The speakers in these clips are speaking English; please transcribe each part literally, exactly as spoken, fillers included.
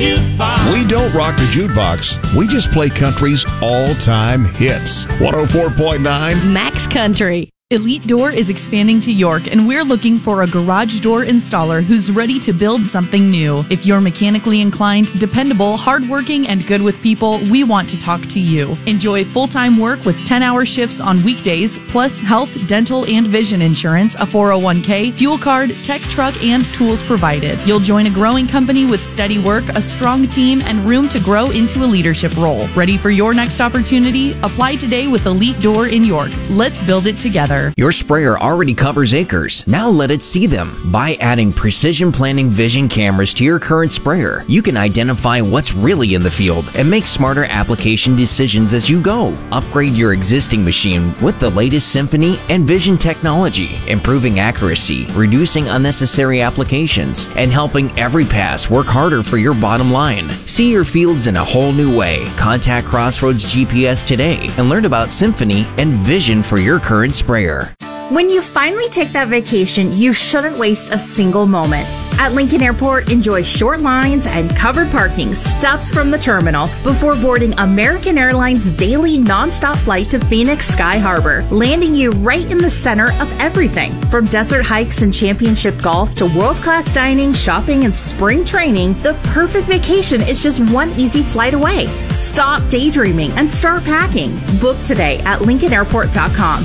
jukebox. We don't rock the jukebox. We just play country's all-time hits. one oh four point nine Max Country. Elite Door is expanding to York, and we're looking for a garage door installer who's ready to build something new. If you're mechanically inclined, dependable, hardworking, and good with people, we want to talk to you. Enjoy full-time work with ten-hour shifts on weekdays, plus health, dental, and vision insurance, a four oh one k, fuel card, tech truck, and tools provided. You'll join a growing company with steady work, a strong team, and room to grow into a leadership role. Ready for your next opportunity? Apply today with Elite Door in York. Let's build it together. Your sprayer already covers acres. Now let it see them. By adding Precision Planning Vision cameras to your current sprayer, you can identify what's really in the field and make smarter application decisions as you go. Upgrade your existing machine with the latest Symphony and Vision technology, improving accuracy, reducing unnecessary applications, and helping every pass work harder for your bottom line. See your fields in a whole new way. Contact Crossroads G P S today and learn about Symphony and Vision for your current sprayer. When you finally take that vacation, you shouldn't waste a single moment. At Lincoln Airport, enjoy short lines and covered parking stops from the terminal before boarding American Airlines' daily nonstop flight to Phoenix Sky Harbor, landing you right in the center of everything. From desert hikes and championship golf to world-class dining, shopping, and spring training, the perfect vacation is just one easy flight away. Stop daydreaming and start packing. Book today at lincoln airport dot com.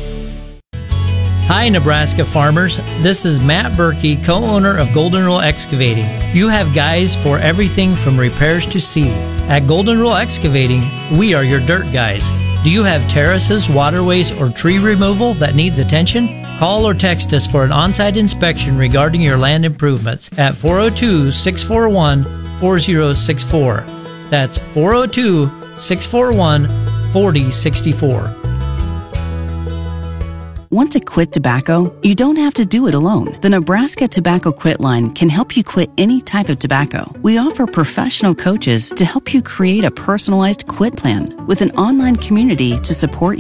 Hi, Nebraska farmers. This is Matt Berkey, co-owner of Golden Rule Excavating. You have guys for everything from repairs to seed. At Golden Rule Excavating, we are your dirt guys. Do you have terraces, waterways, or tree removal that needs attention? Call or text us for an on-site inspection regarding your land improvements at four oh two, six four one, four oh six four. That's four oh two, six four one, four oh six four. Want to quit tobacco? You don't have to do it alone. The Nebraska Tobacco Quit Line can help you quit any type of tobacco. We offer professional coaches to help you create a personalized quit plan with an online community to support you.